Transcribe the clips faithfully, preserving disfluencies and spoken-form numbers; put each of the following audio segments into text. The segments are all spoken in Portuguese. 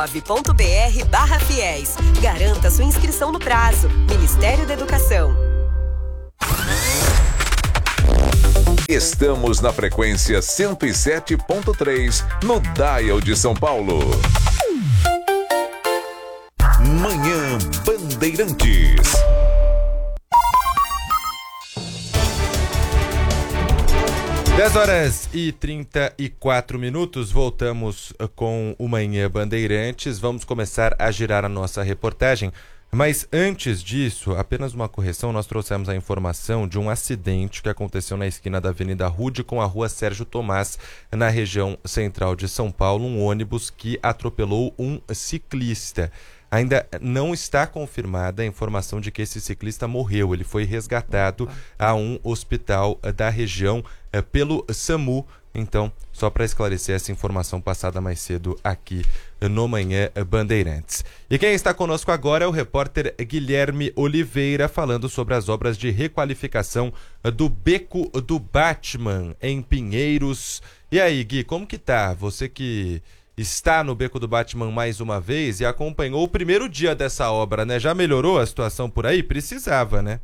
gov ponto br barra fiéis. Garanta sua inscrição no prazo. Ministério da Educação. Estamos na frequência cento e sete ponto três, no Dial de São Paulo. Manhã Bandeirantes. dez horas e trinta e quatro minutos, voltamos com o Manhã Bandeirantes. Vamos começar a girar a nossa reportagem. Mas antes disso, apenas uma correção, nós trouxemos a informação de um acidente que aconteceu na esquina da Avenida Rude com a Rua Sérgio Tomás, na região central de São Paulo, um ônibus que atropelou um ciclista. Ainda não está confirmada a informação de que esse ciclista morreu. Ele foi resgatado a um hospital da região eh, pelo SAMU. Então, só para esclarecer essa informação passada mais cedo aqui no Manhã Bandeirantes. E quem está conosco agora é o repórter Guilherme Oliveira, falando sobre as obras de requalificação do Beco do Batman, em Pinheiros. E aí, Gui, como que tá? Você que está no Beco do Batman mais uma vez e acompanhou o primeiro dia dessa obra, né? Já melhorou a situação por aí? Precisava, né?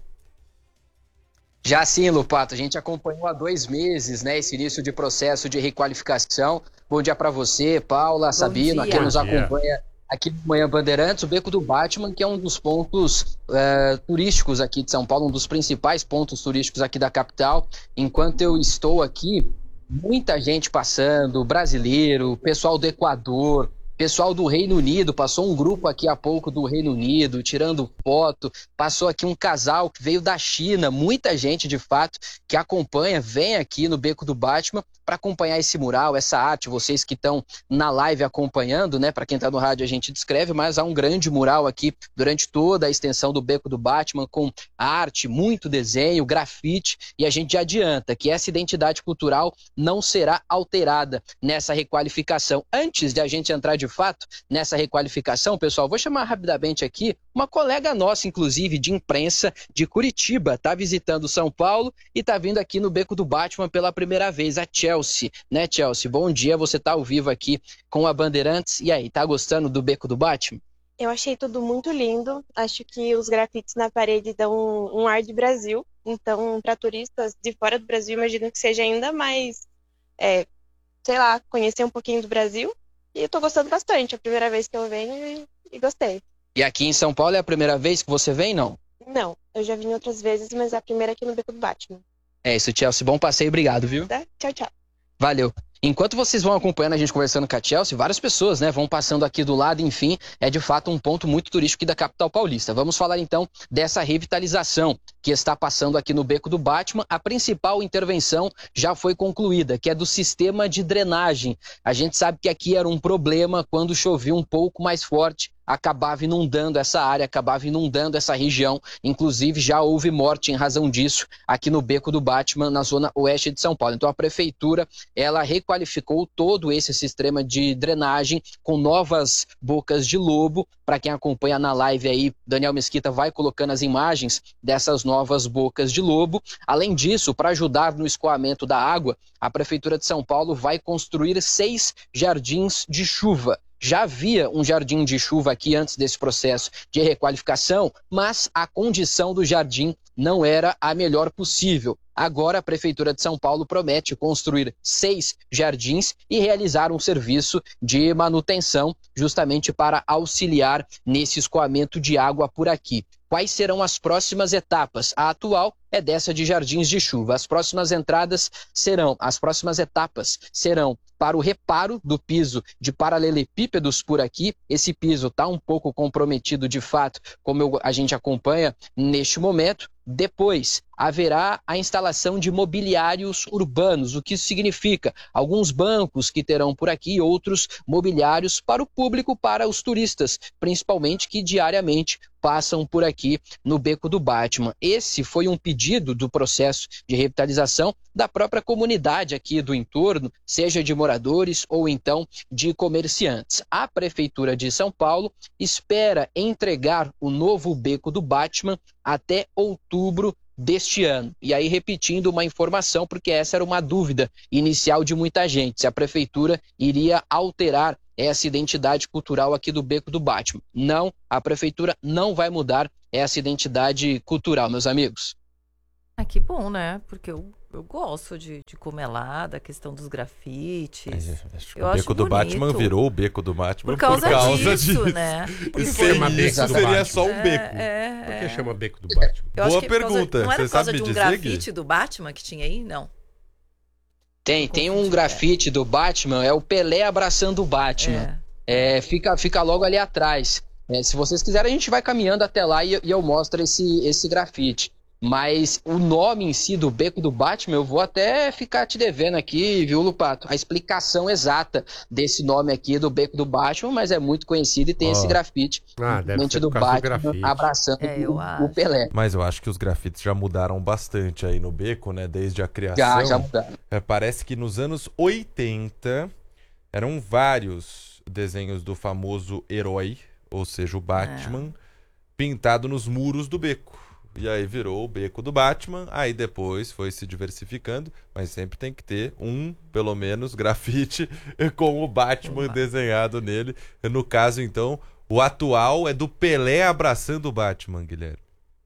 Já sim, Lupato, a gente acompanhou há dois meses, né, esse início de processo de requalificação. Bom dia para você, Paula, Bom Sabino, dia. Quem nos acompanha aqui no Manhã Bandeirantes, o Beco do Batman, que é um dos pontos uh, turísticos aqui de São Paulo, um dos principais pontos turísticos aqui da capital. Enquanto eu estou aqui, muita gente passando, brasileiro, pessoal do Equador, pessoal do Reino Unido, passou um grupo aqui há pouco do Reino Unido, tirando foto, passou aqui um casal que veio da China, muita gente de fato que acompanha, vem aqui no Beco do Batman para acompanhar esse mural, essa arte, vocês que estão na live acompanhando, né, para quem está no rádio a gente descreve, mas há um grande mural aqui durante toda a extensão do Beco do Batman, com arte, muito desenho, grafite, e a gente já adianta que essa identidade cultural não será alterada nessa requalificação. Antes de a gente entrar de fato nessa requalificação, pessoal, vou chamar rapidamente aqui uma colega nossa, inclusive, de imprensa de Curitiba, tá visitando São Paulo e tá vindo aqui no Beco do Batman pela primeira vez, a Chelsea, né, Chelsea? Bom dia, você tá ao vivo aqui com a Bandeirantes, e aí, tá gostando do Beco do Batman? Eu achei tudo muito lindo, acho que os grafites na parede dão um, um ar de Brasil, então para turistas de fora do Brasil, imagino que seja ainda mais, é, sei lá, conhecer um pouquinho do Brasil. E eu tô gostando bastante, é a primeira vez que eu venho e, e gostei. E aqui em São Paulo é a primeira vez que você vem, não? Não, eu já vim outras vezes, mas é a primeira aqui no Beco do Batman. É isso, Chelsea, bom passeio, obrigado, viu? Tá? Tchau, tchau. Valeu. Enquanto vocês vão acompanhando a gente conversando com a Chelsea, várias pessoas, né, vão passando aqui do lado, enfim, é de fato um ponto muito turístico aqui da capital paulista. Vamos falar então dessa revitalização que está passando aqui no Beco do Batman. A principal intervenção já foi concluída, que é do sistema de drenagem. A gente sabe que aqui era um problema quando chovia um pouco mais forte, acabava inundando essa área, acabava inundando essa região. Inclusive, já houve morte em razão disso aqui no Beco do Batman, na zona oeste de São Paulo. Então, a prefeitura, ela requalificou todo esse sistema de drenagem com novas bocas de lobo. Para quem acompanha na live aí, Daniel Mesquita vai colocando as imagens dessas novas bocas de lobo. Além disso, para ajudar no escoamento da água, a prefeitura de São Paulo vai construir seis jardins de chuva. Já havia um jardim de chuva aqui antes desse processo de requalificação, mas a condição do jardim não era a melhor possível. Agora a Prefeitura de São Paulo promete construir seis jardins e realizar um serviço de manutenção justamente para auxiliar nesse escoamento de água por aqui. Quais serão as próximas etapas? A atual é dessa de jardins de chuva. As próximas entradas serão, as próximas etapas serão para o reparo do piso de paralelepípedos por aqui. Esse piso está um pouco comprometido de fato, como eu, a gente acompanha neste momento. Depois, haverá a instalação de mobiliários urbanos. O que isso significa? Alguns bancos que terão por aqui, outros mobiliários para o público, para os turistas, principalmente que diariamente passam por aqui no Beco do Batman. Esse foi um pedido do processo de revitalização da própria comunidade aqui do entorno, seja de moradores ou então de comerciantes. A Prefeitura de São Paulo espera entregar o novo Beco do Batman até outubro deste ano. E aí, repetindo uma informação, porque essa era uma dúvida inicial de muita gente, se a Prefeitura iria alterar essa identidade cultural aqui do Beco do Batman. Não, a prefeitura não vai mudar essa identidade cultural, meus amigos. Ah, que bom, né? Porque eu, eu gosto de, de comer lá, da questão dos grafites. É, acho que eu o Beco do bonito. Batman virou o Beco do Batman por causa, por causa disso, disso, né? Porque Sem chama isso Beco seria Batman. só um beco. É, Por é, que é. chama Beco do Batman? Eu acho Boa que por causa- pergunta. Não era Você por causa sabe de um me dizer, grafite Gui? do Batman que tinha aí? Não. Tem, tem um grafite do Batman, é o Pelé abraçando o Batman. É. É, fica, fica logo ali atrás. É, se vocês quiserem, a gente vai caminhando até lá e, e eu mostro esse, esse grafite. Mas o nome em si do Beco do Batman, eu vou até ficar te devendo aqui, viu, Lupato? A explicação exata desse nome aqui do Beco do Batman, mas é muito conhecido e tem Ó. esse grafite. Ah, deve Mente ser do por causa do Batman grafite. abraçando É, eu o, acho. o Pelé. Mas eu acho que os grafites já mudaram bastante aí no Beco, né? Desde a criação. Já, já mudaram. É, parece que nos anos oitenta eram vários desenhos do famoso herói, ou seja, o Batman, É. pintado nos muros do Beco. E aí virou o Beco do Batman, aí depois foi se diversificando, mas sempre tem que ter um, pelo menos, grafite com o Batman desenhado nele. No caso, então, o atual é do Pelé abraçando o Batman, Guilherme.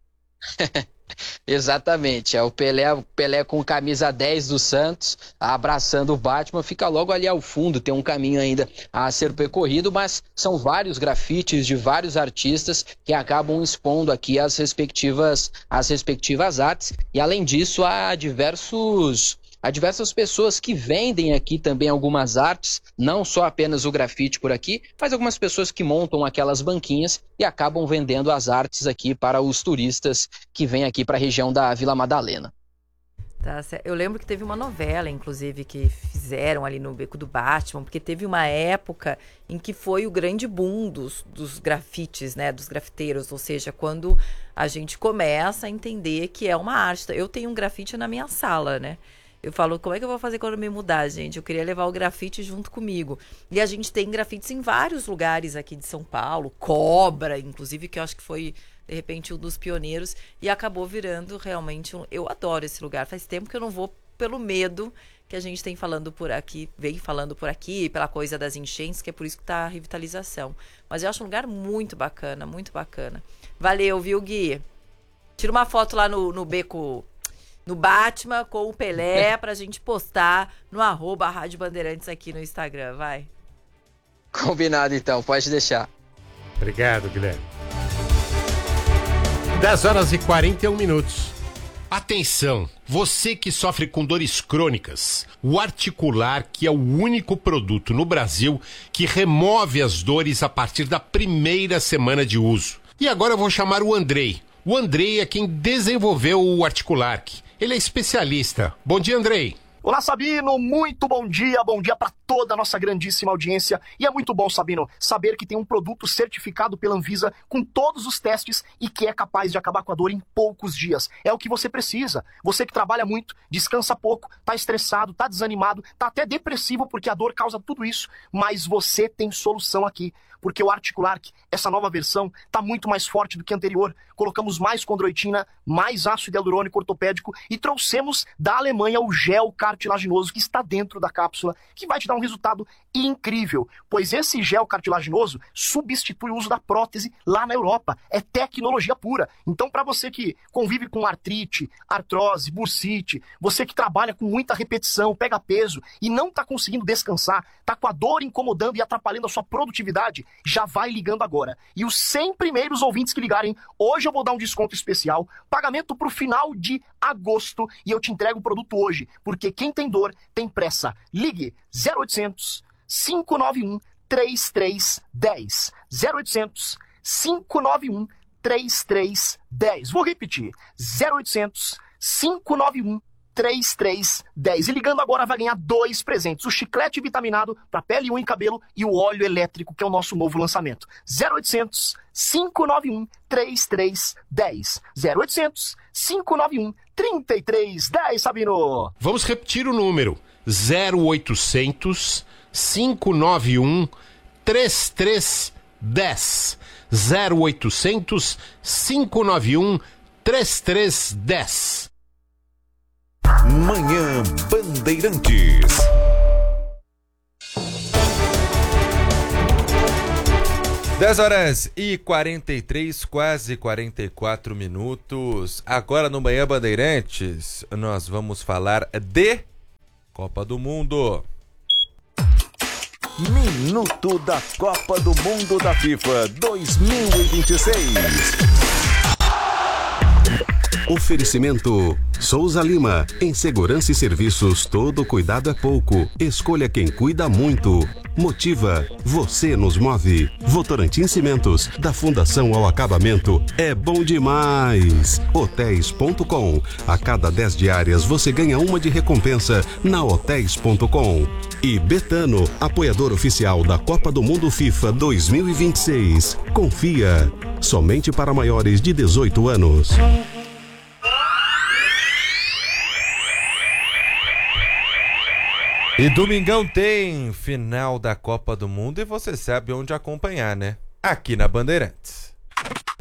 Exatamente, é o Pelé, o Pelé com camisa dez do Santos, abraçando o Batman, fica logo ali ao fundo, tem um caminho ainda a ser percorrido, mas são vários grafites de vários artistas que acabam expondo aqui as respectivas, as respectivas artes, e além disso há diversos... Há diversas pessoas que vendem aqui também algumas artes, não só apenas o grafite por aqui, mas algumas pessoas que montam aquelas banquinhas e acabam vendendo as artes aqui para os turistas que vêm aqui para a região da Vila Madalena. Tá certo. Eu lembro que teve uma novela, inclusive, que fizeram ali no Beco do Batman, porque teve uma época em que foi o grande boom dos, dos grafites, né, dos grafiteiros, ou seja, quando a gente começa a entender que é uma arte. Eu tenho um grafite na minha sala, né? Eu falo, como é que eu vou fazer quando eu me mudar, gente? Eu queria levar o grafite junto comigo. E a gente tem grafites em vários lugares aqui de São Paulo. Cobra, inclusive, que eu acho que foi, de repente, um dos pioneiros. E acabou virando realmente um... Eu adoro esse lugar. Faz tempo que eu não vou pelo medo que a gente tem falando por aqui, vem falando por aqui, pela coisa das enchentes, que é por isso que tá a revitalização. Mas eu acho um lugar muito bacana, muito bacana. Valeu, viu, Gui? Tira uma foto lá no, no Beco... no Batman com o Pelé pra gente postar no arroba Rádio Bandeirantes aqui no Instagram, vai. Combinado então, pode deixar. Obrigado, Guilherme. dez horas e quarenta e um minutos. Atenção, você que sofre com dores crônicas, o Articular, que é o único produto no Brasil que remove as dores a partir da primeira semana de uso. E agora eu vou chamar o Andrei. O Andrei é quem desenvolveu o Articular. Ele é especialista. Bom dia, Andrei. Olá, Sabino, muito bom dia, bom dia para toda a nossa grandíssima audiência. E é muito bom, Sabino, saber que tem um produto certificado pela Anvisa com todos os testes e que é capaz de acabar com a dor em poucos dias. É o que você precisa. Você que trabalha muito, descansa pouco, tá estressado, tá desanimado, tá até depressivo porque a dor causa tudo isso, mas você tem solução aqui. Porque o Articular, essa nova versão, está muito mais forte do que a anterior. Colocamos mais condroitina, mais ácido hialurônico ortopédico e trouxemos da Alemanha o gel cartilaginoso que está dentro da cápsula, que vai te dar um resultado incrível, pois esse gel cartilaginoso substitui o uso da prótese lá na Europa. É tecnologia pura. Então, para você que convive com artrite, artrose, bursite, você que trabalha com muita repetição, pega peso e não está conseguindo descansar, está com a dor incomodando e atrapalhando a sua produtividade, já vai ligando agora. E os cem primeiros ouvintes que ligarem, hoje eu vou dar um desconto especial, pagamento para o final de agosto, e eu te entrego o produto hoje, porque quem tem dor tem pressa. Ligue zero oitocentos, cinco nove um, três três um zero. zero oitocentos, cinco nove um, três três um zero. Vou repetir. zero oitocentos, cinco nove um, três três um zero. E ligando agora vai ganhar dois presentes. O chiclete vitaminado para pele, unha e cabelo e o óleo elétrico, que é o nosso novo lançamento. zero oitocentos, cinco nove um, três três um zero. zero oitocentos, cinco nove um, três três um zero, Sabino. Vamos repetir o número. zero oitocentos, cinco nove um, três três um zero. zero oitocentos, cinco nove um, três três um zero. Manhã Bandeirantes. dez horas e quarenta e três, quase quarenta e quatro minutos. Agora no Manhã Bandeirantes, nós vamos falar de Copa do Mundo. Minuto da Copa do Mundo da FIFA dois mil e vinte e seis. Oferecimento Souza Lima. Em segurança e serviços, todo cuidado é pouco. Escolha quem cuida muito. Motiva. Você nos move. Votorantim Cimentos. Da fundação ao acabamento. É bom demais. Hotéis ponto com. A cada dez diárias você ganha uma de recompensa na hotéis ponto com. E Betano, apoiador oficial da Copa do Mundo FIFA dois mil e vinte e seis. Confia. Somente para maiores de dezoito anos. E domingão tem final da Copa do Mundo e você sabe onde acompanhar, né? Aqui na Bandeirantes.